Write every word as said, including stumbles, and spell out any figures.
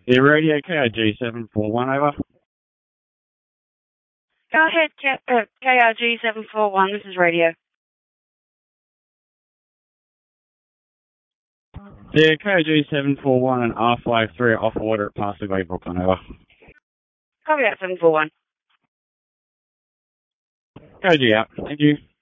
Yeah, radio K R G seven four one, over. Go ahead, K- uh, K R G seven four one, this is radio. Yeah, K R G seven four one and R five three are off order at Parsley Bay, Brooklyn, over. Copy that, seven four one. K R G out. Thank you.